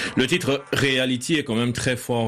Le titre Reality est quand même très fort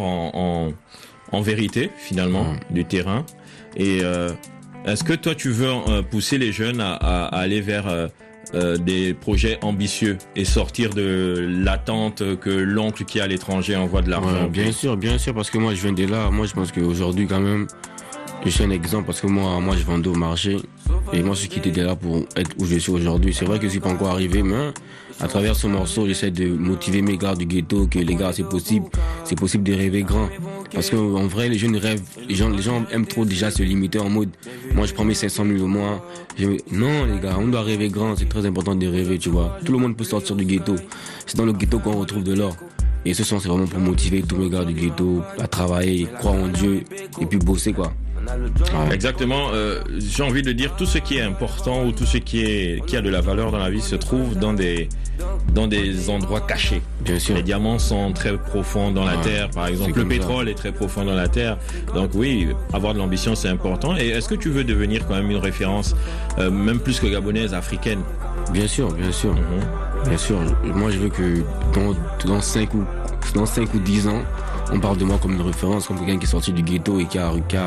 en vérité, finalement, du terrain. Et est-ce que toi, tu veux pousser les jeunes à aller vers des projets ambitieux et sortir de l'attente que l'oncle qui est à l'étranger envoie de l'argent? Bien sûr, parce que moi, je viens de là. Moi, je pense qu'aujourd'hui, quand même, je suis un exemple parce que moi, je vendais au marché. Et moi, je suis quitté de là pour être où je suis aujourd'hui. C'est vrai que je suis pas encore arrivé, mais à travers ce morceau, j'essaie de motiver mes gars du ghetto que les gars, c'est possible de rêver grand. Parce qu'en vrai, les jeunes rêvent, les gens aiment trop déjà se limiter en mode, moi je prends mes 500 000 au mois. Non les gars, on doit rêver grand, c'est très important de rêver, tu vois. Tout le monde peut sortir du ghetto. C'est dans le ghetto qu'on retrouve de l'or. Et ce son, c'est vraiment pour motiver tous mes gars du ghetto à travailler, croire en Dieu et puis bosser quoi. Ouais. Exactement, j'ai envie de dire tout ce qui est important ou tout ce qui a de la valeur dans la vie se trouve dans des endroits cachés. Bien sûr. Les diamants sont très profonds dans la terre, par exemple. Le pétrole est très profond dans la terre. Donc oui, avoir de l'ambition, c'est important. Et est-ce que tu veux devenir quand même une référence, même plus que gabonaise, africaine? Bien sûr. Bien sûr. Moi, je veux que dans 5 ou 10 ans, on parle de moi comme une référence, comme quelqu'un qui est sorti du ghetto et qui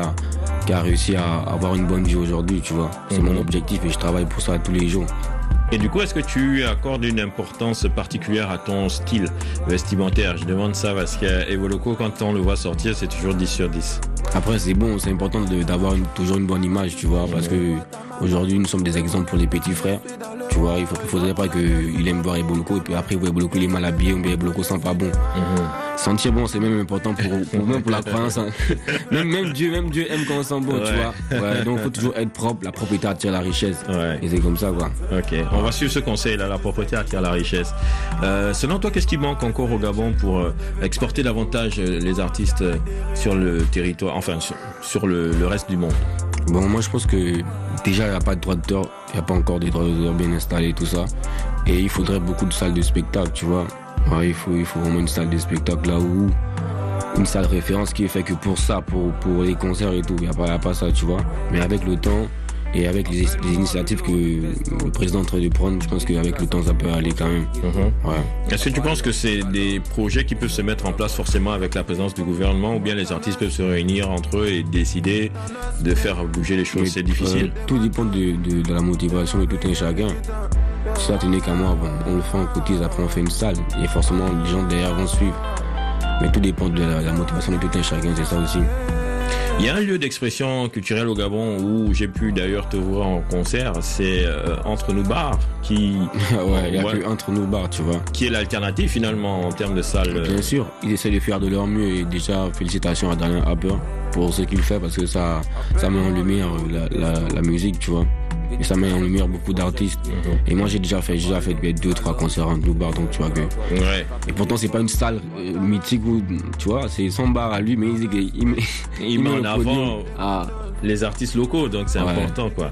a réussi à avoir une bonne vie aujourd'hui, tu vois. C'est mon objectif et je travaille pour ça tous les jours. Et du coup, est-ce que tu accordes une importance particulière à ton style vestimentaire? Je demande ça parce qu'Evoloko, quand on le voit sortir, c'est toujours 10 sur 10. Après, c'est bon, c'est important d'avoir toujours une bonne image, tu vois, parce que aujourd'hui, nous sommes des exemples pour les petits frères. Tu vois, il faudrait pas qu'il aime voir Evoloko et puis après, Evoloko, il est mal habillé ou bien Evoloko sent pas bon. Sentir bon, c'est même important pour la croyance. Hein. Même Dieu aime quand on sent bon, tu vois. Ouais, donc, il faut toujours être propre. La propreté attire la richesse. Ouais. Et c'est comme ça, quoi. Ok, on va suivre ce conseil là, la propreté attire la richesse. Selon toi, qu'est-ce qui manque encore au Gabon pour exporter davantage les artistes sur le territoire, enfin sur le reste du monde? Bon, moi je pense que déjà il n'y a pas de droit d'auteur, il n'y a pas encore des droits d'auteur bien installés et tout ça. Et il faudrait beaucoup de salles de spectacle, tu vois. Ouais, il faut vraiment une salle de spectacle là où une salle référence qui est fait que pour ça, pour les concerts et tout. Il n'y a pas ça, tu vois. Mais avec le temps et avec les initiatives que le président est en train de prendre, je pense qu'avec le temps ça peut aller quand même. Ouais. Est-ce que tu penses que c'est des projets qui peuvent se mettre en place forcément avec la présence du gouvernement ou bien les artistes peuvent se réunir entre eux et décider de faire bouger les choses? C'est difficile. Tout dépend de la motivation de tout un chacun. Si ça tenait qu'à moi, bon, on le fait, on cotise, après on fait une salle et forcément les gens derrière vont suivre. Mais tout dépend de la motivation de tout un chacun, c'est ça aussi. Il y a un lieu d'expression culturelle au Gabon où j'ai pu d'ailleurs te voir en concert, c'est Entre nous bars qui... ouais, il y a que Entre nous bars, tu vois. Qui est l'alternative finalement en termes de salle. Bien sûr, ils essaient de faire de leur mieux et déjà félicitations à Daniel Harper pour ce qu'il fait parce que ça met en lumière la musique, tu vois. Et ça met en lumière beaucoup d'artistes. Et moi j'ai déjà fait 2-3 concerts en nous bars, donc tu vois que. Ouais. Et pourtant c'est pas une salle mythique où, tu vois, c'est son bar à lui, mais il met en avant les artistes locaux, donc c'est important quoi.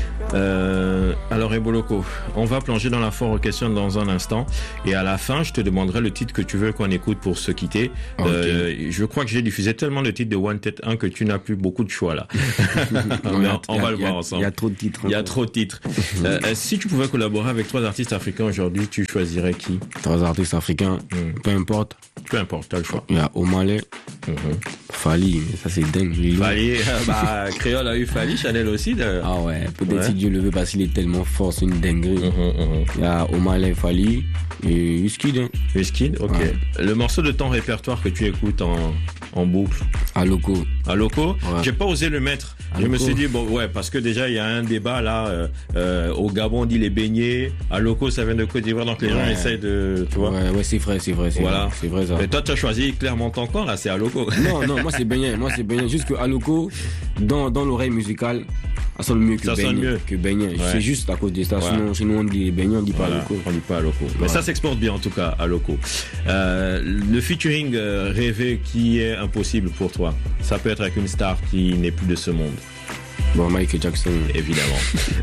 Alors Evoloko, on va plonger dans la foire aux questions dans un instant et à la fin je te demanderai le titre que tu veux qu'on écoute pour se quitter. Okay. Je crois que j'ai diffusé tellement de titres de Wanted 1 que tu n'as plus beaucoup de choix là. on va le voir ensemble. Il y a trop de titres. Il y a trop de titres. Si tu pouvais collaborer avec 3 artistes africains aujourd'hui, tu choisirais qui? 3 artistes africains, peu importe, t'as le choix. Il y a Omalé, Fali, ça c'est dingue. Fali, Créole a eu Fali, Chanel aussi. Ah ouais, peut-être si Dieu le veut parce qu'il est tellement fort, c'est une dinguerie. Il y a Omalé, Fali et Wizkid. Wizkid, ok. Ouais. Le morceau de ton répertoire que tu écoutes en boucle? Aloko. Ouais. J'ai pas osé le mettre. Je me suis dit, bon, ouais, parce que déjà, il y a un débat là, au Gabon, on dit les beignets. Aloko, ça vient de Côte d'Ivoire, donc les gens essayent de, tu vois. Ouais, c'est vrai. Voilà. C'est vrai, ça. Mais toi, tu as choisi clairement ton camp, là, c'est Aloko. Non, moi, c'est beignet. Juste que Aloko, dans l'oreille musicale, ça sonne mieux que beignet. Ouais. C'est juste à cause de ça. Sinon, chez nous, on dit beignet, on dit pas Aloko. On dit pas Aloko. Mais ça s'exporte bien, en tout cas, Aloko. Le featuring rêvé qui est impossible pour toi, ça peut être avec une star qui n'est plus de ce monde. Bon, Michael Jackson. Évidemment.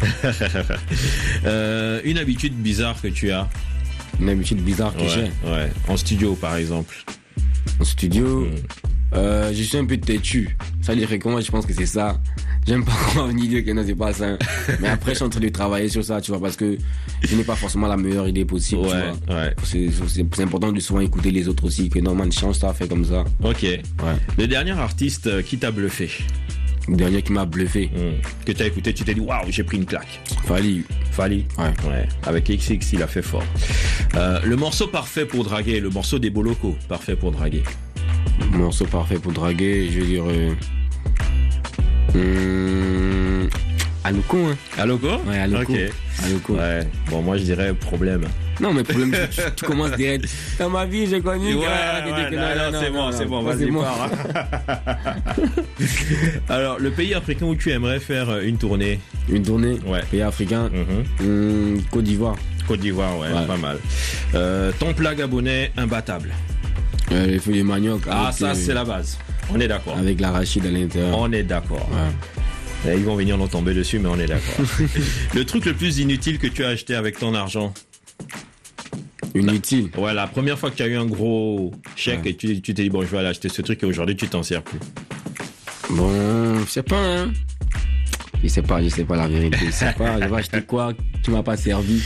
Une habitude bizarre que tu as? Une habitude bizarre que j'ai? Ouais. En studio, par exemple. En studio, je suis un peu têtu. Ça dirait comment? Je pense que c'est ça. J'aime pas qu'on venir dire que non, c'est pas ça. Mais après, je suis en train de travailler sur ça, tu vois, parce que je n'ai pas forcément la meilleure idée possible, tu vois. Ouais. C'est important de souvent écouter les autres aussi, que non, man, change ça, fait comme ça. Ok. Ouais. Le dernier artiste qui t'a bluffé? Le dernier qui m'a bluffé. Que t'as écouté, tu t'es dit, waouh, j'ai pris une claque. Fali. Ouais. Avec XX, il a fait fort. Le morceau parfait pour draguer, le morceau des Boloko, parfait pour draguer. Morceau parfait pour draguer, je veux dire. Aloko, hein. Aloko? Ouais, Aloko. Ok. Aloko. Ouais. Bon, moi, je dirais problème. Non, mais problème, tu commences direct. Dans ma vie, j'ai connu. C'est bon, vas-y, pars. Alors, le pays africain où tu aimerais faire une tournée? Une tournée? Ouais. Pays africain? Côte d'Ivoire. Côte d'Ivoire, ouais, pas mal. Ton plat gabonais imbattable? Les feuilles de manioc. Ça, c'est la base. On est d'accord. Avec l'arachide à l'intérieur. On est d'accord. Ouais. Ils vont venir nous tomber dessus, mais on est d'accord. Le truc le plus inutile que tu as acheté avec ton argent? Inutile? Ouais, la première fois que tu as eu un gros chèque et tu t'es dit, bon, je vais aller acheter ce truc et aujourd'hui, tu t'en sers plus. Bon, je sais pas, hein. Je sais pas la vérité. Je sais pas, je vais acheter quoi qui m'a pas servi.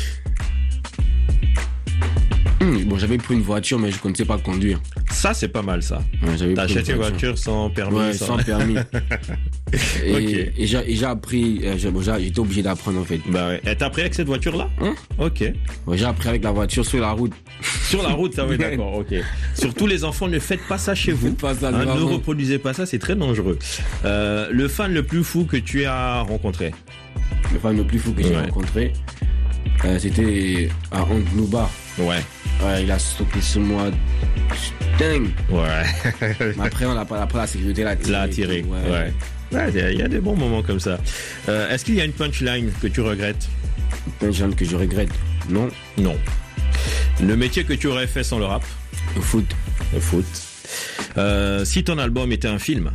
Bon, j'avais pris une voiture, mais je connaissais pas conduire. Ça, c'est pas mal, ça. Ouais, t'as acheté une voiture sans permis? Ouais, sans permis. Et j'ai appris, j'étais obligé d'apprendre, en fait. Bah ouais. Et t'as appris avec cette voiture-là? Ok. Ouais, j'ai appris avec la voiture sur la route. Sur la route, ça, oui, d'accord, ok. Surtout les enfants, ne faites pas ça chez vous. Pas ça, ne reproduisez pas ça, c'est très dangereux. Le fan le plus fou que tu as rencontré? Le fan le plus fou que j'ai rencontré, c'était à Nouba. Ouais. Ouais, il a sauté sur moi. Dingue. Ouais. Mais après, la sécurité l'a tiré. Ouais. Il y a des bons moments comme ça. Est-ce qu'il y a une punchline que tu regrettes? Une punchline que je regrette? Non. Non. Le métier que tu aurais fait sans le rap? Le foot. Le foot. Si ton album était un film?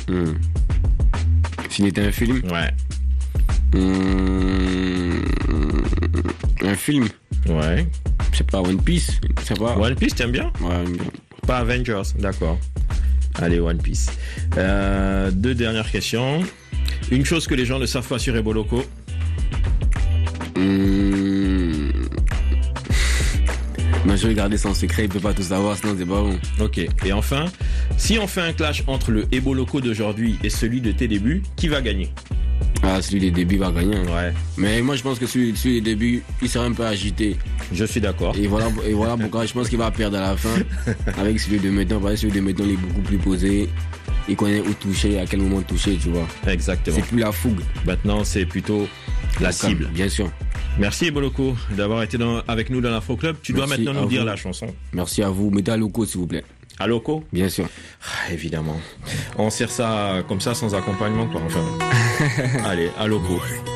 S'il était un film? Ouais. Un film? Ouais. Je sais pas, One Piece? Je sais pas. One Piece, t'aimes bien? Ouais, bien. Pas Avengers, d'accord. Allez, One Piece. 2 dernières questions. Une chose que les gens ne savent pas sur Eboloko? Mais je vais garder son secret, il peut pas tout savoir, sinon c'est pas bon. Ok. Et enfin, si on fait un clash entre le Eboloko d'aujourd'hui et celui de tes débuts, qui va gagner? Celui des débuts va gagner. Ouais. Mais moi je pense que celui des débuts, il sera un peu agité. Je suis d'accord. Et voilà pourquoi je pense qu'il va perdre à la fin avec celui de maintenant. Parce que celui de maintenant il est beaucoup plus posé. Il connaît où toucher, à quel moment toucher, tu vois. Exactement. C'est plus la fougue. Maintenant c'est plutôt la cible. Bien sûr. Merci Eboloko d'avoir été avec nous dans l'Afro Club. Tu dois maintenant nous dire la chanson. Merci à vous. Mettez Aloko s'il vous plaît. Aloko? Bien sûr. Évidemment. On sert ça comme ça sans accompagnement, quoi. Enfin. Allez, Aloko.